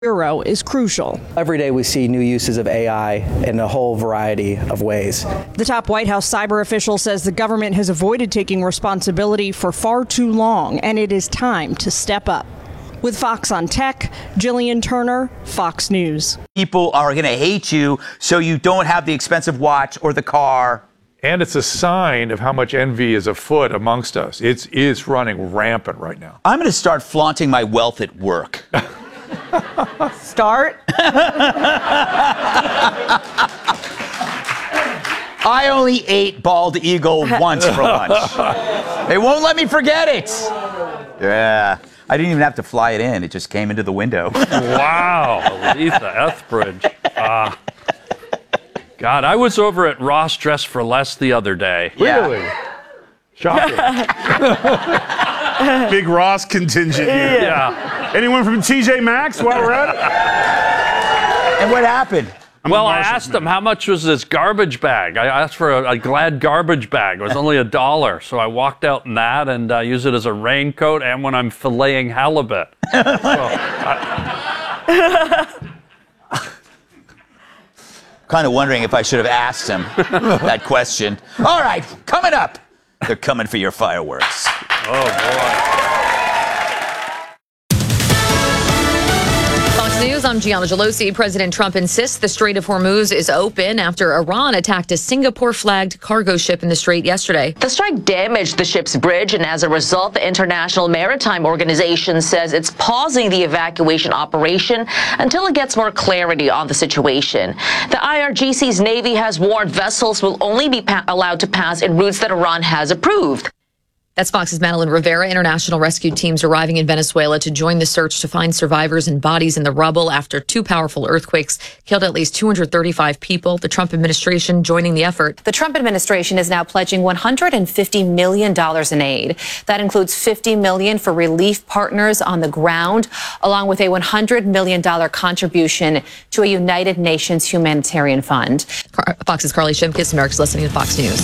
Bureau is crucial. Every day we see new uses of AI in a whole variety of ways. The top White House cyber official says the government has avoided taking responsibility for far too long, and it is time to step up. With Fox on Tech, Jillian Turner, Fox News. People are going to hate you, so you don't have the expensive watch or the car. And it's a sign of how much envy is afoot amongst us. It's running rampant right now. I'm going to start flaunting my wealth at work. Start? I only ate bald eagle once for lunch. They won't let me forget it. Yeah. I didn't even have to fly it in. It just came into the window. Wow. Letha Etheridge. God, I was over at Ross Dress for Less the other day. Really? Shocking. Big Ross contingent here. Yeah. Anyone from TJ Maxx while we're at it? And what happened? Well, I asked him, how much was this garbage bag? I asked for a Glad garbage bag. It was only $1. So I walked out in that and use it as a raincoat and when I'm filleting halibut. Kind of wondering if I should have asked him that question. All right, coming up. They're coming for your fireworks. Oh, boy. News, I'm Gianna Gelosi. President Trump insists the Strait of Hormuz is open after Iran attacked a Singapore-flagged cargo ship in the strait yesterday. The strike damaged the ship's bridge, and as a result, the International Maritime Organization says it's pausing the evacuation operation until it gets more clarity on the situation. The IRGC's Navy has warned vessels will only be allowed to pass in routes that Iran has approved. That's Fox's Madeline Rivera. International rescue teams arriving in Venezuela to join the search to find survivors and bodies in the rubble after two powerful earthquakes killed at least 235 people. The Trump administration joining the effort. The Trump administration is now pledging $150 million in aid. That includes $50 million for relief partners on the ground, along with a $100 million contribution to a United Nations humanitarian fund. Fox's Carly Shimkus, America's listening to Fox News.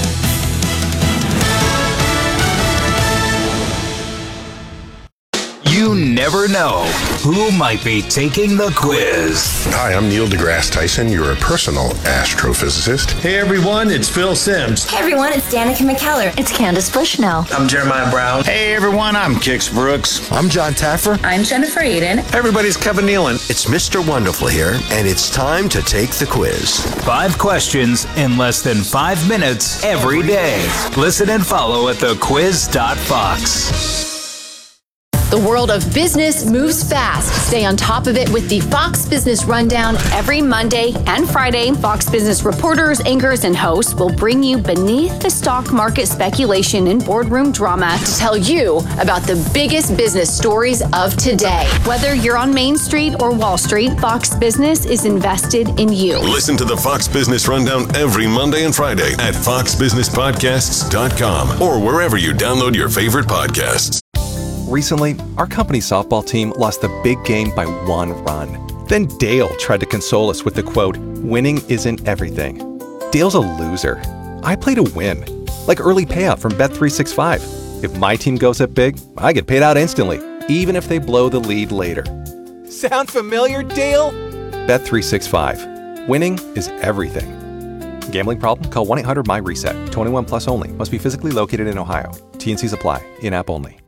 You never know who might be taking the quiz. Hi, I'm Neil deGrasse Tyson, your personal astrophysicist. Hey everyone, it's Phil Simms. Hey everyone, it's Danica McKellar. It's Candace Bushnell. I'm Jeremiah Brown. Hey everyone, I'm Kix Brooks. I'm John Taffer. I'm Jennifer Aiden. Hey everybody, it's Kevin Nealon. It's Mr. Wonderful here, and it's time to take the quiz. 5 questions in less than 5 minutes every day. Listen and follow at thequiz.fox. The world of business moves fast. Stay on top of it with the Fox Business Rundown every Monday and Friday. Fox Business reporters, anchors, and hosts will bring you beneath the stock market speculation and boardroom drama to tell you about the biggest business stories of today. Whether you're on Main Street or Wall Street, Fox Business is invested in you. Listen to the Fox Business Rundown every Monday and Friday at foxbusinesspodcasts.com or wherever you download your favorite podcasts. Recently, our company's softball team lost the big game by 1 run. Then Dale tried to console us with the quote, "Winning isn't everything." Dale's a loser. I play to win. Like early payout from Bet365. If my team goes up big, I get paid out instantly, even if they blow the lead later. Sound familiar, Dale? Bet365. Winning is everything. Gambling problem? Call 1-800-MY-RESET. 21 plus only. Must be physically located in Ohio. T&Cs apply. In-app only.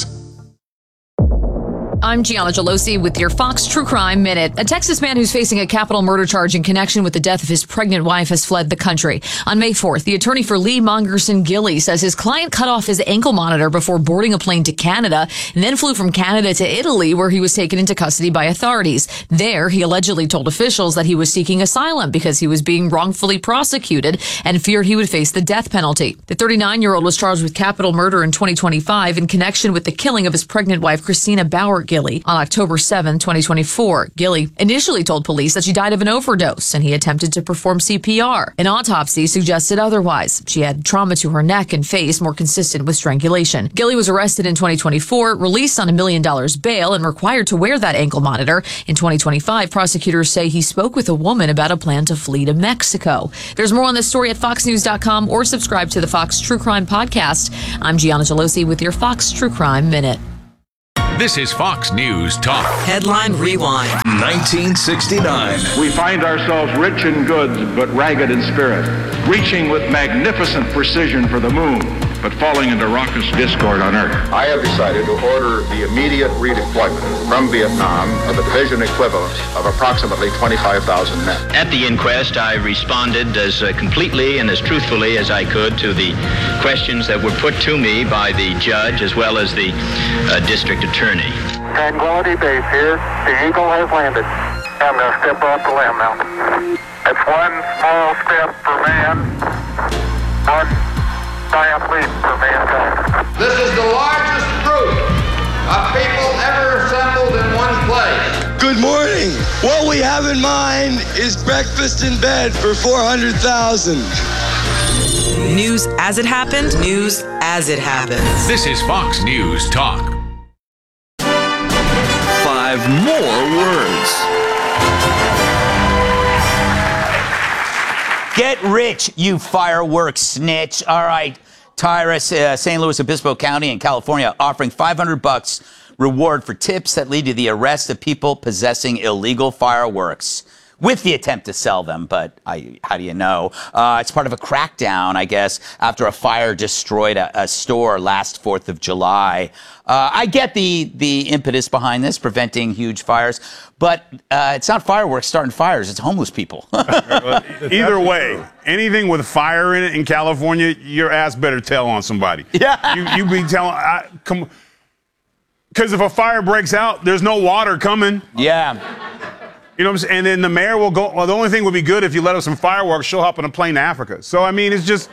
I'm Gianna Gelosi with your Fox True Crime Minute. A Texas man who's facing a capital murder charge in connection with the death of his pregnant wife has fled the country. On May 4th, the attorney for Lee Mongerson Gilley says his client cut off his ankle monitor before boarding a plane to Canada and then flew from Canada to Italy, where he was taken into custody by authorities. There, he allegedly told officials that he was seeking asylum because he was being wrongfully prosecuted and feared he would face the death penalty. The 39-year-old was charged with capital murder in 2025 in connection with the killing of his pregnant wife, Christina Bauer Gilley, on October 7, 2024. Gilley initially told police that she died of an overdose and he attempted to perform CPR. An autopsy suggested otherwise. She had trauma to her neck and face more consistent with strangulation. Gilley was arrested in 2024, released on $1 million bail, and required to wear that ankle monitor. In 2025, prosecutors say he spoke with a woman about a plan to flee to Mexico. There's more on this story at foxnews.com or subscribe to the Fox True Crime Podcast. I'm Gianna Gelosi with your Fox True Crime Minute. This is Fox News Talk. Headline Rewind. 1969. We find ourselves rich in goods, but ragged in spirit, reaching with magnificent precision for the moon, but falling into raucous discord on Earth. I have decided to order the immediate redeployment from Vietnam of a division equivalent of approximately 25,000 men. At the inquest, I responded as completely and as truthfully as I could to the questions that were put to me by the judge as well as the district attorney. Tranquility Base here. The Eagle has landed. I'm going to step off the limb now. It's one small step for man, one giant leap for mankind. This is the largest group of people ever assembled in one place. Good morning. What we have in mind is breakfast in bed for 400,000. News as it happened, news as it happens. This is Fox News Talk. 5 more words. Get rich, you fireworks snitch. All right, Tyrus, St. Louis Obispo County in California, offering $500 reward for tips that lead to the arrest of people possessing illegal fireworks, with the attempt to sell them. But how do you know? It's part of a crackdown, I guess, after a fire destroyed a store last 4th of July. I get the impetus behind this, preventing huge fires, but it's not fireworks starting fires. It's homeless people. Either way, anything with fire in it in California, your ass better tell on somebody. Yeah. You be telling, come, because if a fire breaks out, there's no water coming. Yeah. You know what I'm saying? And then the mayor will go, well, the only thing would be good if you let us some fireworks, she'll hop on a plane to Africa. So, I mean,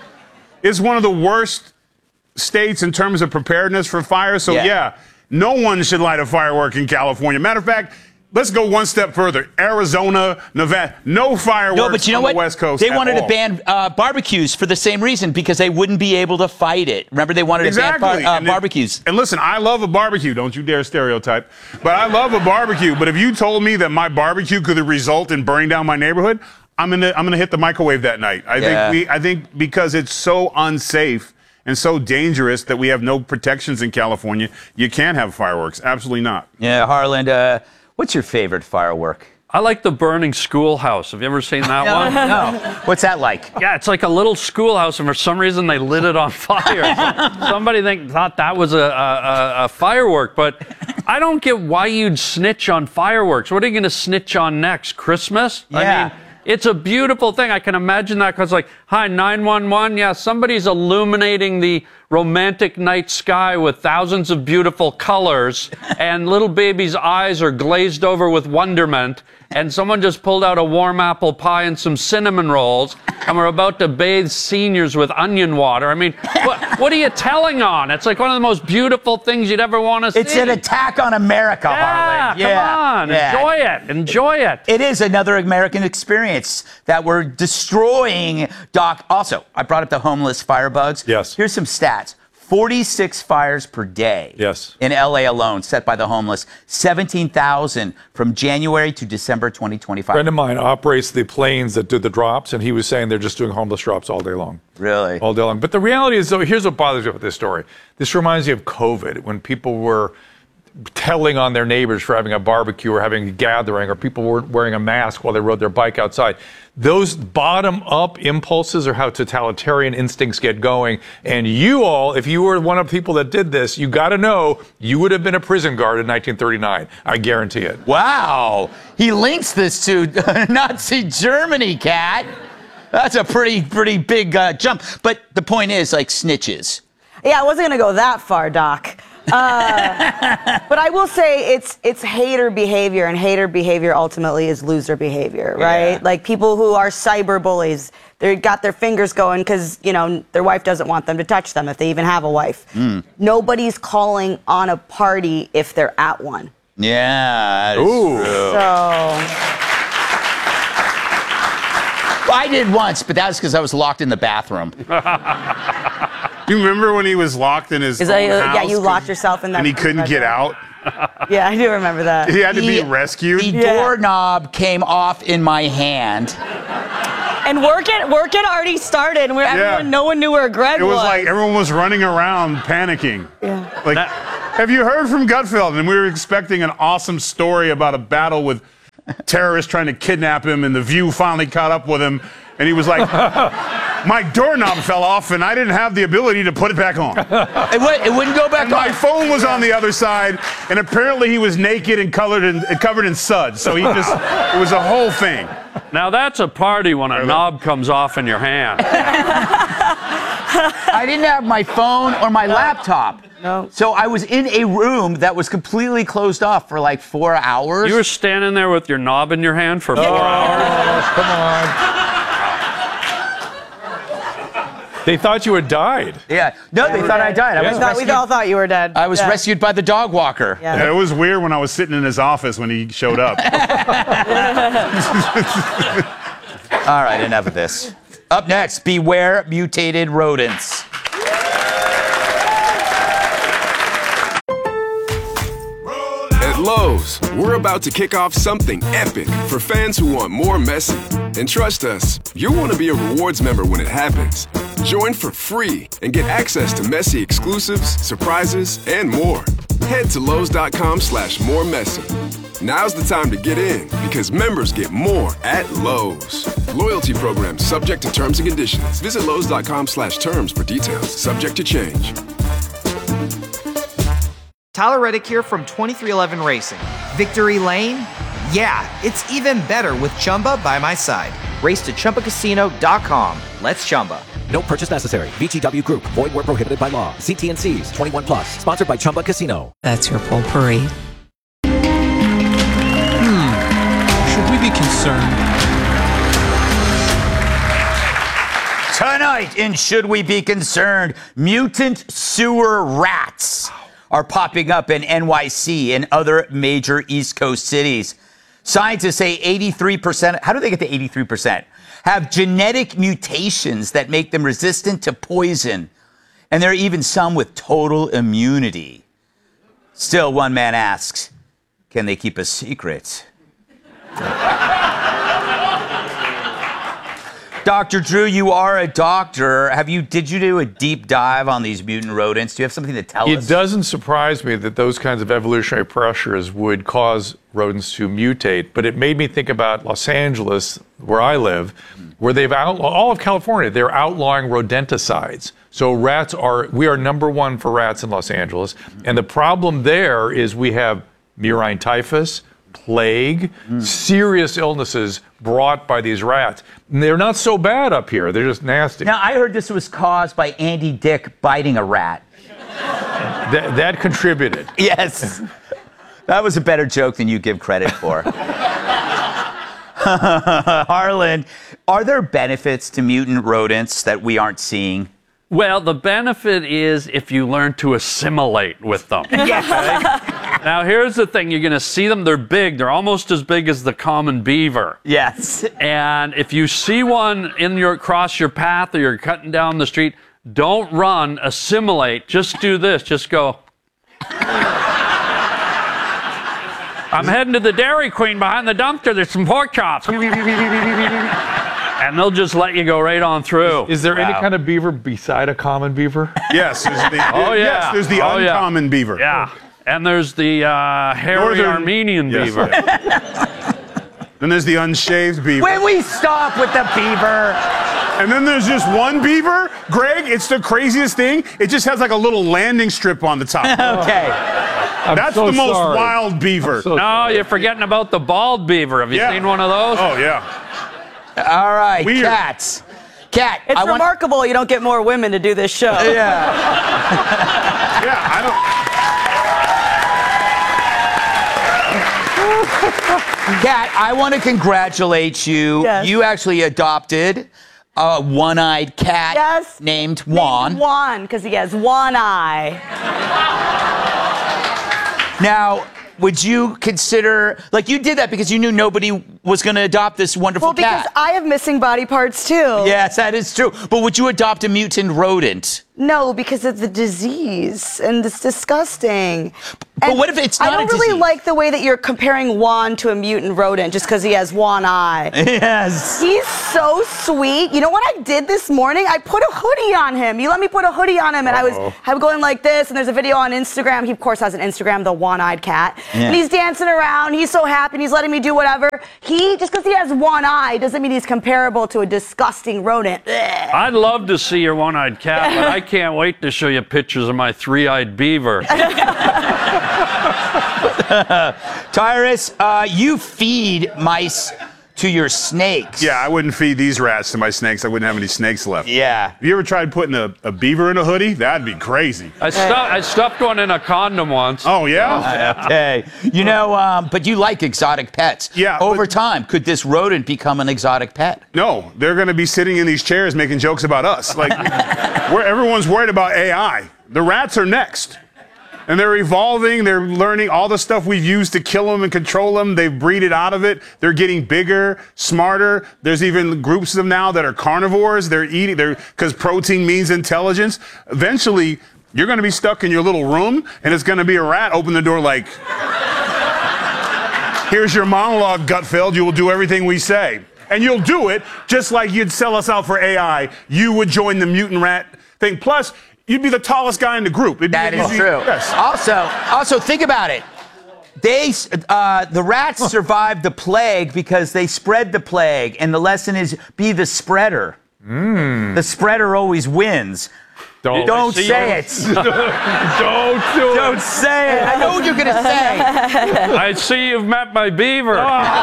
it's one of the worst states in terms of preparedness for fire. So, yeah, no one should light a firework in California. Matter of fact, let's go one step further. Arizona, Nevada, no fireworks no, but you know on what? the West Coast. They wanted to ban barbecues for the same reason, because they wouldn't be able to fight it. Remember, they wanted to ban barbecues. And listen, I love a barbecue. Don't you dare stereotype. But I love a barbecue. But if you told me that my barbecue could result in burning down my neighborhood, I'm gonna hit the microwave that night. I think because it's so unsafe and so dangerous that we have no protections in California, you can't have fireworks. Absolutely not. Yeah, Harland, what's your favorite firework? I like the burning schoolhouse. Have you ever seen that one? No. What's that like? Yeah, it's like a little schoolhouse, and for some reason they lit it on fire. Somebody thought that was a firework, but I don't get why you'd snitch on fireworks. What are you going to snitch on next? Christmas? Yeah. I mean, it's a beautiful thing. I can imagine that, because, like, hi, 911. Yeah, somebody's illuminating the romantic night sky with thousands of beautiful colors, and little baby's eyes are glazed over with wonderment, and someone just pulled out a warm apple pie and some cinnamon rolls, and we're about to bathe seniors with onion water. I mean, what are you telling on? It's like one of the most beautiful things you'd ever want to see. It's an attack on America, Harland. Come on. Enjoy it. Enjoy it. It is another American experience that we're destroying, Doc. Also, I brought up the homeless firebugs. Yes. Here's some stats. 46 fires per day in LA alone set by the homeless, 17,000 from January to December 2025. A friend of mine operates the planes that do the drops, and he was saying they're just doing homeless drops all day long. Really? All day long. But the reality is, though, here's what bothers me about this story. This reminds me of COVID, when people were telling on their neighbors for having a barbecue or having a gathering, or people were wearing a mask while they rode their bike outside. Those bottom-up impulses are how totalitarian instincts get going. And you all, if you were one of the people that did this, you got to know you would have been a prison guard in 1939. I guarantee it. Wow. He links this to Nazi Germany, Kat. That's a pretty big jump. But the point is, like, snitches. Yeah, I wasn't going to go that far, Doc. But I will say it's hater behavior, and hater behavior ultimately is loser behavior, right? Yeah. Like people who are cyber bullies, they got their fingers going because, you know, their wife doesn't want them to touch them if they even have a wife. Nobody's calling on a party if they're at one. Yeah, that is true. So I did once, but that was because I was locked in the bathroom. You remember when he was locked in his own house? Yeah, you locked yourself in that. And he couldn't get out? Yeah, I do remember that. He had to be rescued? The doorknob came off in my hand. And work it already started. No one knew where Greg was. It was like everyone was running around panicking. Yeah. Like, Have you heard from Gutfeld? And we were expecting an awesome story about a battle with terrorists trying to kidnap him, and The View finally caught up with him, and he was like, my doorknob fell off, and I didn't have the ability to put it back on. It wouldn't go back and on. My phone was on the other side, and apparently he was naked and covered in suds. So it was a whole thing. Now that's a party when a knob comes off in your hand. I didn't have my phone or my laptop. No. So I was in a room that was completely closed off for like 4 hours. You were standing there with your knob in your hand for 4 hours? Come on. They thought you had died. Yeah. No, they thought I died. We all thought you were dead. I was rescued by the dog walker. Yeah, it was weird when I was sitting in his office when he showed up. All right, enough of this. Up next, beware mutated rodents. At Lowe's, we're about to kick off something epic for fans who want more Messi. And trust us, you'll want to be a rewards member when it happens. Join for free and get access to Messi exclusives, surprises, and more. Head to Lowe's.com/moremessy. Now's the time to get in because members get more at Lowe's. Loyalty program subject to terms and conditions. Visit Lowe's.com/terms for details. Subject to change. Tyler Reddick here from 2311 Racing. Victory Lane? Yeah, it's even better with Chumba by my side. Race to ChumbaCasino.com. Let's Chumba. No purchase necessary. VGW Group. Void where prohibited by law. See T&Cs. 21 plus. Sponsored by Chumba Casino. That's your potpourri. Should we be concerned? Tonight in Should We Be Concerned, mutant sewer rats are popping up in NYC and other major East Coast cities. Scientists say 83%, how do they get to 83%? Have genetic mutations that make them resistant to poison. And there are even some with total immunity. Still, one man asks, can they keep a secret? Dr. Drew, you are a doctor. Did you do a deep dive on these mutant rodents? Do you have something to tell us? It doesn't surprise me that those kinds of evolutionary pressures would cause rodents to mutate, but it made me think about Los Angeles, where I live, where they've outlawed, all of California, they're outlawing rodenticides. So we are number one for rats in Los Angeles. And the problem there is we have murine typhus, plague, serious illnesses brought by these rats. And they're not so bad up here. They're just nasty. Now, I heard this was caused by Andy Dick biting a rat. That contributed. Yes. That was a better joke than you give credit for. Harlan, are there benefits to mutant rodents that we aren't seeing? Well, the benefit is if you learn to assimilate with them. Yes. Okay? Now, here's the thing. You're going to see them. They're big. They're almost as big as the common beaver. Yes. And if you see one across your path or you're cutting down the street, don't run, assimilate. Just do this. Just go. I'm heading to the Dairy Queen behind the dumpster. There's some pork chops. And they'll just let you go right on through. Is there any kind of beaver beside a common beaver? Yes. Yes, there's the uncommon beaver. Yeah. And there's the hairy Armenian beaver. Then there's the unshaved beaver. When we stop with the beaver. And then there's just one beaver. Greg, it's the craziest thing. It just has like a little landing strip on the top. Okay. That's the most wild beaver. No, you're forgetting about the bald beaver. Have you seen one of those? Oh, yeah. All right, Weird. cats. Cat, It's remarkable you don't get more women to do this show. Yeah. Yeah, I don't... Kat, I want to congratulate you. Yes. You actually adopted a one-eyed cat named Juan. Juan, because he has one eye. Now, would you consider, like, you did that because you knew nobody was going to adopt this wonderful cat. Well, because I have missing body parts too. Yes, that is true. But would you adopt a mutant rodent? No, because it's a disease and it's disgusting. But what if it's not a I don't really like the way that you're comparing Juan to a mutant rodent just because he has one eye. Yes. He's so sweet. You know what I did this morning? I put a hoodie on him. He let me put a hoodie on him, and I was going like this, and there's a video on Instagram. He, of course, has an Instagram, the one-eyed cat. Yeah. And he's dancing around. He's so happy, and he's letting me do whatever. Just because he has one eye doesn't mean he's comparable to a disgusting rodent. Ugh. I'd love to see your one-eyed cat, but I can't wait to show you pictures of my three-eyed beaver. Tyrus, you feed mice to your snakes. Yeah, I wouldn't feed these rats to my snakes. I wouldn't have any snakes left. Yeah. Have you ever tried putting a beaver in a hoodie? That'd be crazy. I stuffed one in a condom once. Oh, yeah? Okay. You know, but you like exotic pets. Yeah. Over time, could this rodent become an exotic pet? No, they're going to be sitting in these chairs making jokes about us. Like, everyone's worried about AI. The rats are next. And they're evolving, they're learning all the stuff we've used to kill them and control them. They've breeded out of it. They're getting bigger, smarter. There's even groups of them now that are carnivores. Because protein means intelligence. Eventually, you're going to be stuck in your little room, and it's going to be a rat open the door like, here's your monologue, Gutfeld. You will do everything we say. And you'll do it just like you'd sell us out for AI. You would join the mutant rat thing. Plus, you'd be the tallest guy in the group. That is true. Yes. Also, think about it. The rats survived the plague because they spread the plague, and the lesson is be the spreader. The spreader always wins. Don't say it. Don't do it. Don't say it. I know what you're going to say. I see you've met my beaver.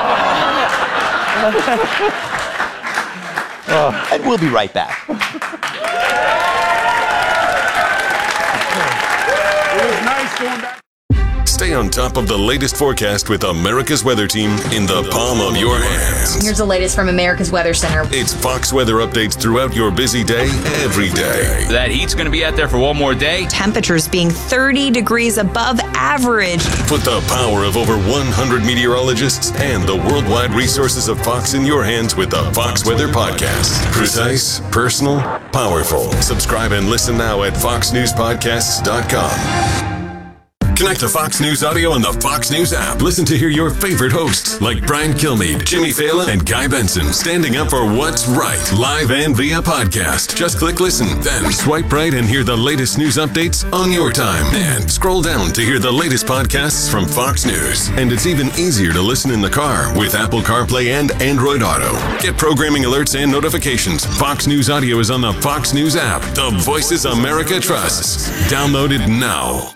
And we'll be right back. Stay on top of the latest forecast with America's Weather Team in the palm of your hands. Here's the latest from America's Weather Center. It's Fox weather updates throughout your busy day, every day. That heat's going to be out there for one more day. Temperatures being 30 degrees above average. Put the power of over 100 meteorologists and the worldwide resources of Fox in your hands with the Fox Weather Podcast. Precise, personal, powerful. Subscribe and listen now at foxnewspodcasts.com. Connect to Fox News Audio on the Fox News app. Listen to hear your favorite hosts like Brian Kilmeade, Jimmy Fallon, and Guy Benson standing up for what's right, live and via podcast. Just click listen, then swipe right and hear the latest news updates on your time. And scroll down to hear the latest podcasts from Fox News. And it's even easier to listen in the car with Apple CarPlay and Android Auto. Get programming alerts and notifications. Fox News Audio is on the Fox News app. The voices America trusts. Download it now.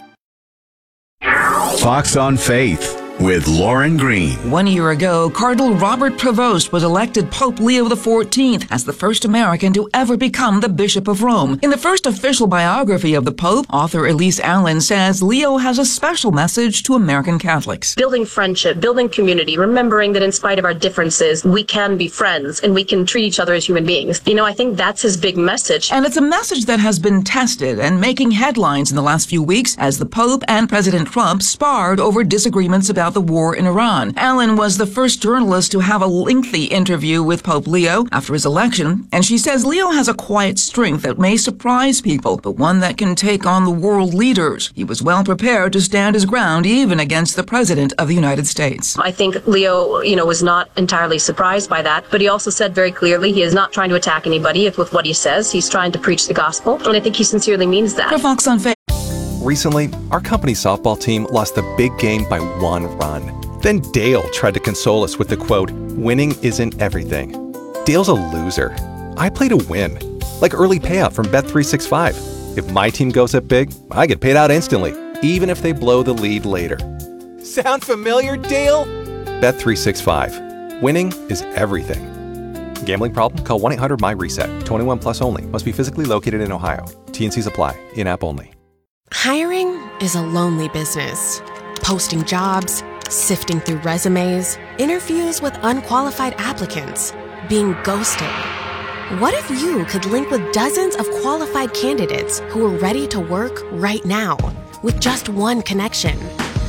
Fox on Faith with Lauren Green. 1 year ago, Cardinal Robert Prevost was elected Pope Leo XIV as the first American to ever become the Bishop of Rome. In the first official biography of the Pope, author Elise Allen says Leo has a special message to American Catholics. Building friendship, building community, remembering that in spite of our differences, we can be friends and we can treat each other as human beings. You know, I think that's his big message. And it's a message that has been tested and making headlines in the last few weeks as the Pope and President Trump sparred over disagreements about the war in Iran. Allen was the first journalist to have a lengthy interview with Pope Leo after his election, and she says Leo has a quiet strength that may surprise people, but one that can take on the world leaders. He was well prepared to stand his ground even against the President of the United States. I think Leo, was not entirely surprised by that, but he also said very clearly he is not trying to attack anybody with what he says. He's trying to preach the gospel, and I think he sincerely means that. For Fox on Faith. Recently, our company softball team lost the big game by 1 run. Then Dale tried to console us with the quote, "Winning isn't everything." Dale's a loser. I play to win. Like early payout from Bet365. If my team goes up big, I get paid out instantly, even if they blow the lead later. Sound familiar, Dale? Bet365. Winning is everything. Gambling problem? Call 1-800-MY-RESET. 21 plus only. Must be physically located in Ohio. T&Cs apply. In-app only. Hiring is a lonely business. Posting jobs, sifting through resumes, interviews with unqualified applicants, being ghosted. What if you could link with dozens of qualified candidates who are ready to work right now with just one connection?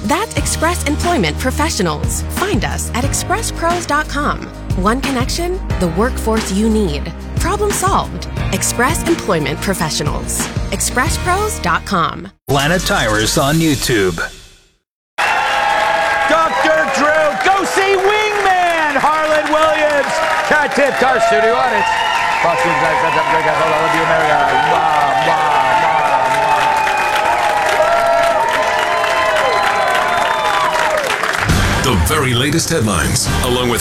That's Express Employment Professionals. Find us at expresspros.com. One connection, the workforce you need. Problem solved. Express Employment Professionals. expresspros.com. Planet Tyrus on YouTube. Dr. Drew, go see Wingman, Harlan Williams. Cat tip, our studio audience. Fox News, I love you, America. The very latest headlines, along with